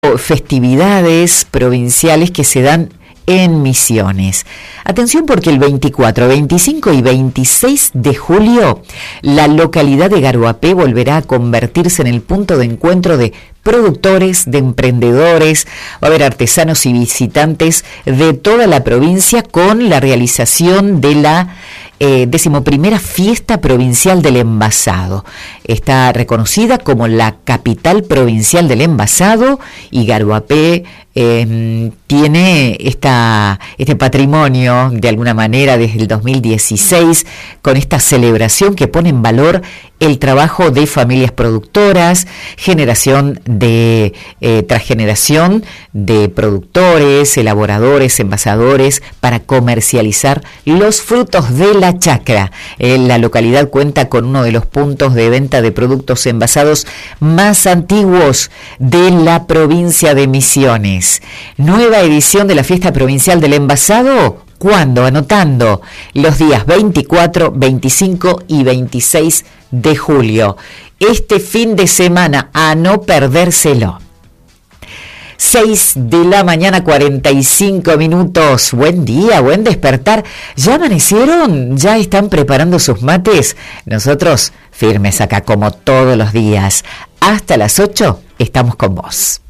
festividades provinciales que se dan en Misiones. Atención porque el 24, 25 y 26 de julio la localidad de Garuapé volverá a convertirse en el punto de encuentro de productores, de emprendedores, va a haber artesanos y visitantes de toda la provincia con la realización de la 11ª Fiesta Provincial del Envasado. Está reconocida como la capital provincial del envasado y Garuapé tiene este patrimonio de alguna manera desde el 2016 con esta celebración que pone en valor el trabajo de familias productoras, generación tras generación de productores, elaboradores, envasadores para comercializar los frutos de la chacra. La localidad cuenta con uno de los puntos de venta de productos envasados más antiguos de la provincia de Misiones. Nueva edición de la Fiesta Provincial del Envasado. ¿Cuándo? Anotando los días 24, 25 y 26 de julio. Este fin de semana, a no perdérselo. 6 de la mañana, 45 minutos. Buen día, buen despertar. ¿Ya amanecieron? ¿Ya están preparando sus mates? Nosotros firmes acá como todos los días. Hasta las 8 estamos con vos.